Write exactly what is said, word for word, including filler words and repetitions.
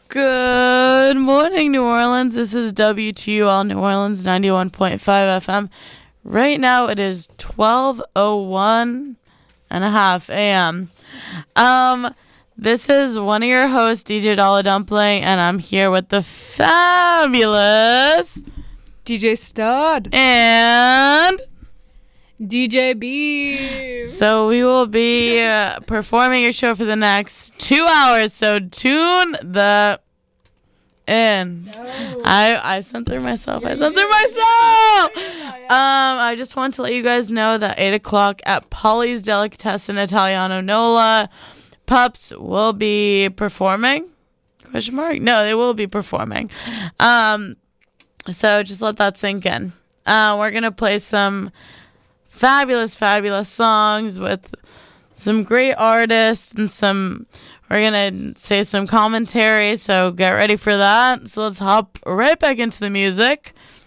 Good morning, New Orleans. This is W T U L New Orleans ninety-one point five F M. Right now it is twelve oh one and a half a.m. Um, this is one of your hosts, D J Dollar Dumpling, and I'm here with the fabulous D J Stud and D J B. So we will be uh, performing a show for the next two hours. So tune the in. No. I I censored myself. I censored myself. Um, I just want to let you guys know that eight o'clock at Polly's Delicatessen Italiano Nola, Pups will be performing. Question mark? No, they will be performing. Um, so just let that sink in. Uh, we're gonna play some fabulous, fabulous songs with some great artists and some, we're going to say some commentary, so get ready for that. So let's hop right back into the music.